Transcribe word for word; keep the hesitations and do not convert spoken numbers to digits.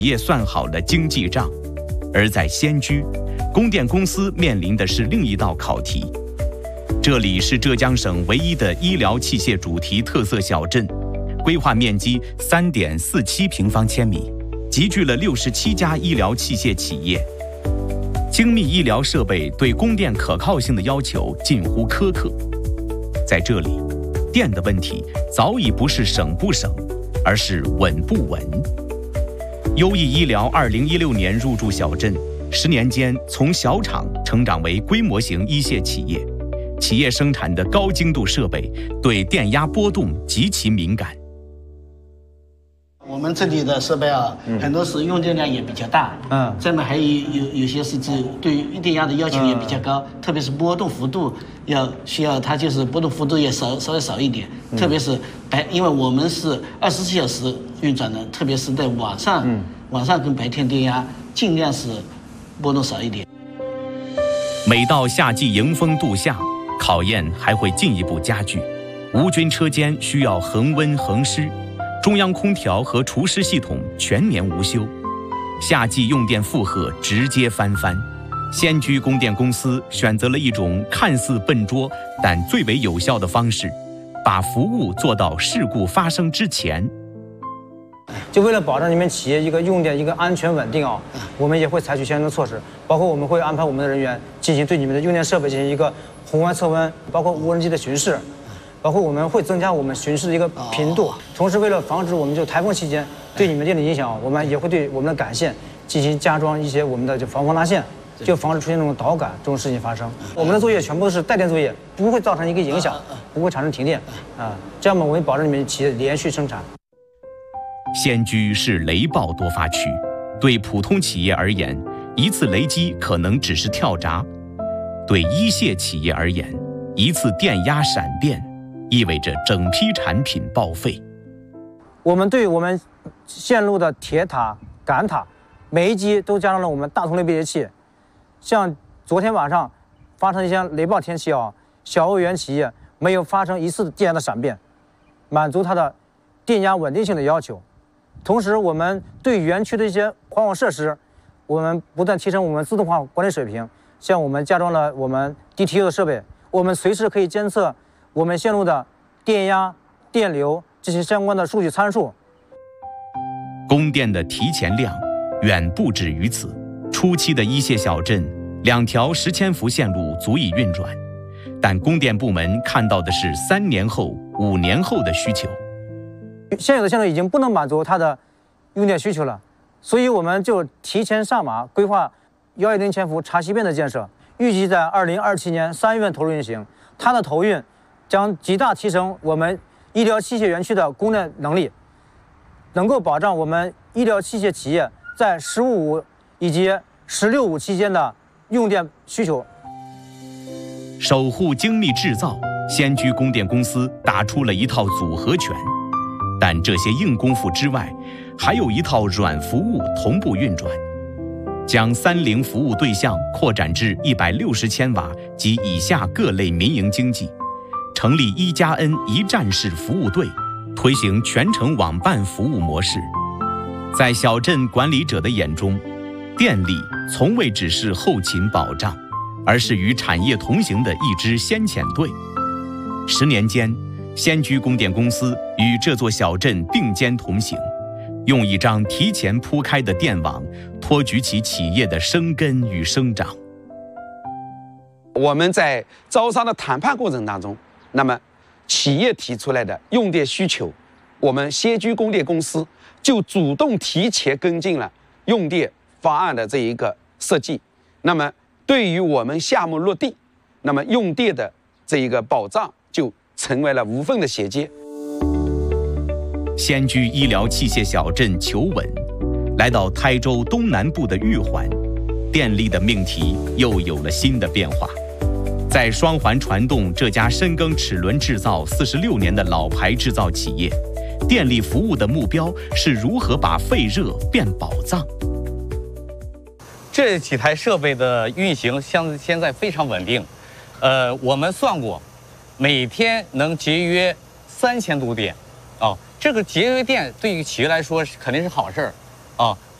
也算好了经济账。而在仙居，供电公司面临的是另一道考题。这里是浙江省唯一的医疗器械主题特色小镇，规划面积 三点四七平方千米，集聚了六十七家医疗器械企业。精密医疗设备对供电可靠性的要求近乎苛刻。在这里，电的问题早已不是省不省，而是稳不稳。优异医疗二零一六年入驻小镇，十年间从小厂成长为规模型医械企业。企业生产的高精度设备对电压波动极其敏感。 我们这里的设备啊，嗯、很多是用电量也比较大，嗯，这么还有有有些是这对于电压的要求也比较高，嗯、特别是波动幅度要需要它就是波动幅度也少稍微少一点，嗯、特别是白，因为我们是二十四小时运转的，特别是在晚上，嗯、晚上跟白天电压尽量是波动少一点。 每到夏季迎风度夏，考验还会进一步加剧，无菌车间需要恒温恒湿。中央空调和除湿系统全年无休，夏季用电负荷直接翻番。仙居供电公司选择了一种看似笨拙但最为有效的方式，把服务做到事故发生之前。 就为了保证你们企业一个用电一个安全稳定啊，我们也会采取相应的措施，包括我们会安排我们的人员进行对你们的用电设备进行一个红外测温，包括无人机的巡视。包括我们会增加我们巡视的一个频度，同时为了防止我们就台风期间对你们电力影响，我们也会对我们的管线进行加装一些我们的就防风拉线，就防止出现这种倒杆这种事情发生。我们的作业全部都是带电作业，不会造成一个影响，不会产生停电啊，这样我们保证你们企业连续生产。 仙居是雷暴多发区，对普通企业而言，一次雷击可能只是跳闸；对医械企业而言，一次电压闪电意味着整批产品报废。 我们对我们线路的铁塔、杆塔，每一级都加上了我们大同类别节器。像昨天晚上发生一些雷暴天气啊，小欧元企业没有发生一次电压的闪变，满足它的电压稳定性的要求。同时，我们对园区的一些环网设施，我们不断提升我们自动化管理水平。像我们加装了我们 D T U 的设备，我们随时可以监测我们线路的电压、电流这些相关的数据参数。 供电的提前量远不止于此。初期的一线小镇，两条十千伏线路足以运转，但供电部门看到的是三年后、五年后的需求。 现有的线路已经不能满足它的用电需求了，所以我们就提前上马，规划幺一零千伏茶溪变的建设，预计在二零二七年三月份投入运行。它的投运将极大提升我们医疗器械园区的供电能力，能够保障我们医疗器械企业在十五五以及十六五期间的用电需求。 守护精密制造，仙居供电公司打出了一套组合拳，但这些硬功夫之外，还有一套软服务同步运转，将三菱服务对象扩展至一百六十千瓦及以下各类民营经济，成立一加 N 一站式服务队，推行全程网办服务模式。在小镇管理者的眼中，电力从未只是后勤保障，而是与产业同行的一支先遣队。十年间，仙居供电公司与这座小镇并肩同行，用一张提前铺开的电网托举起企业的生根与生长。 我们在招商的谈判过程当中，那么企业提出来的用电需求，我们仙居供电公司就主动提前跟进了用电方案的这一个设计。那么对于我们项目落地，那么用电的这一个保障就成为了无缝的衔接。 仙居医疗器械小镇求稳，来到台州东南部的玉环，电力的命题又有了新的变化。在双环传动这家深耕齿轮制造四十六年的老牌制造企业，电力服务的目标是如何把废热变宝藏。 这几台设备的运行像现在非常稳定，呃，我们算过，每天能节约三千度电，啊，这个节约电对于企业来说肯定是好事儿，啊，